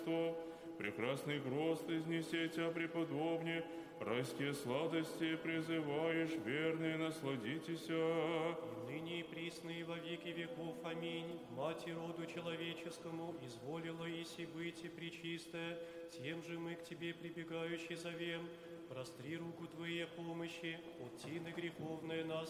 Прекрасный грозд изнесете преподобне, расте сладости призываешь, верные насладитеся. И ныне и присно и во веки веков. Аминь. Мати роду человеческому изволила иси быть и пречистая, тем же мы к Тебе прибегающий зовем. Простри руку Твоей помощи, оттины греховные нас